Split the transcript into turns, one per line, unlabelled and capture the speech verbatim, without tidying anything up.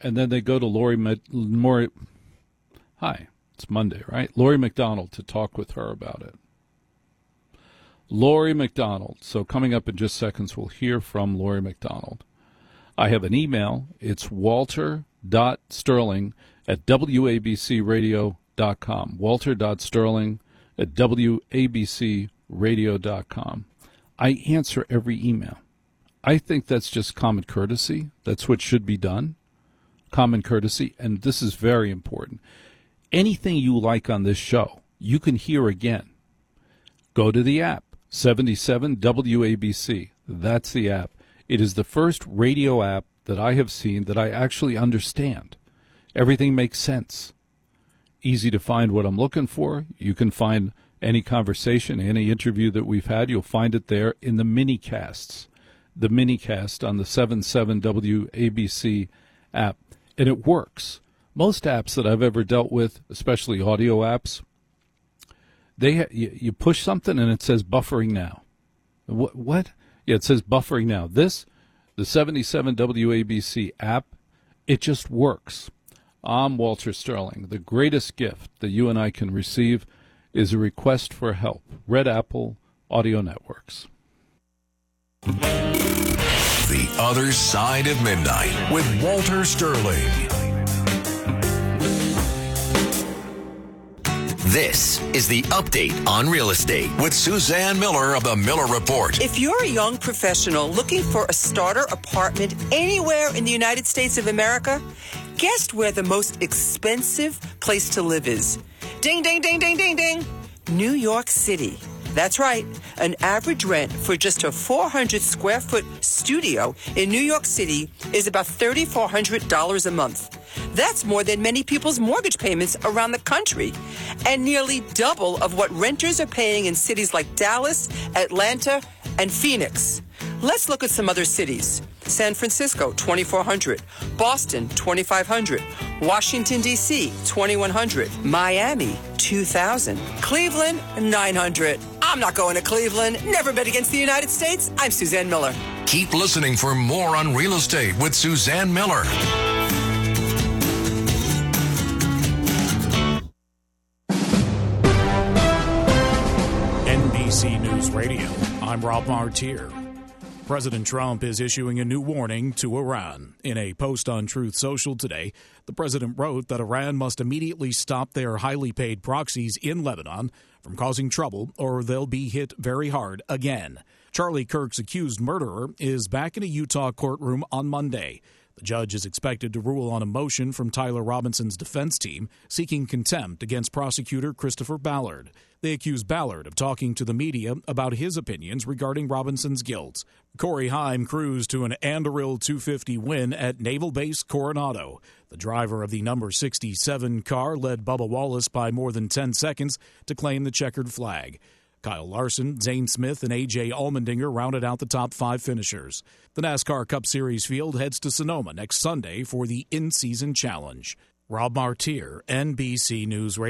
and then they go to Lori, Lori Hi, it's Monday, right? Lori McDonald to talk with her about it. Lori McDonald. So coming up in just seconds, we'll hear from Lori McDonald. I have an email. It's walter.sterling at w a b c radio dot com. walter.sterling at w a b c radio dot com. I answer every email. I think that's just common courtesy. That's what should be done. Common courtesy. And this is very important. Anything you like on this show, you can hear again. Go to the app, seventy-seven W A B C. That's the app. It is the first radio app that I have seen that I actually understand. Everything makes sense. Easy to find what I'm looking for. You can find any conversation, any interview that we've had. You'll find it there in the mini-casts. The mini-cast on the seventy-seven W A B C app. And it works. Most apps that I've ever dealt with, especially audio apps, they ha- you, you push something and it says buffering now. What? What? Yeah, it says buffering now. This, the seventy-seven W A B C app, it just works. I'm Walter Sterling. The greatest gift that you and I can receive is a request for help. Red Apple Audio Networks.
The Other Side of Midnight with Walter Sterling. This is the Update on Real Estate with Suzanne Miller of the Miller Report.
If you're a young professional looking for a starter apartment anywhere in the United States of America, guess where the most expensive place to live is? Ding, ding, ding, ding, ding, ding. New York City. That's right. An average rent for just a four hundred square foot studio in New York City is about three thousand four hundred dollars a month. That's more than many people's mortgage payments around the country, and nearly double of what renters are paying in cities like Dallas, Atlanta, and Phoenix. Let's look at some other cities. San Francisco, twenty-four hundred dollars. Boston, twenty-five hundred dollars. Washington, D C, twenty-one hundred dollars. Miami, two thousand dollars. Cleveland, nine hundred dollars. I'm not going to Cleveland. Never bet against the United States. I'm Suzanne Miller.
Keep listening for more on real estate with Suzanne Miller.
N B C News Radio. I'm Rob Martier. President Trump is issuing a new warning to Iran. In a post on Truth Social today, the president wrote that Iran must immediately stop their highly paid proxies in Lebanon from causing trouble, or they'll be hit very hard again. Charlie Kirk's accused murderer is back in a Utah courtroom on Monday. The judge is expected to rule on a motion from Tyler Robinson's defense team seeking contempt against prosecutor Christopher Ballard. They accuse Ballard of talking to the media about his opinions regarding Robinson's guilt. Corey Haim cruised to an Anduril two fifty win at Naval Base Coronado. The driver of the number sixty-seven car led Bubba Wallace by more than ten seconds to claim the checkered flag. Kyle Larson, Zane Smith, and A J Allmendinger rounded out the top five finishers. The NASCAR Cup Series field heads to Sonoma next Sunday for the in-season challenge. Rob Martier, N B C News Radio.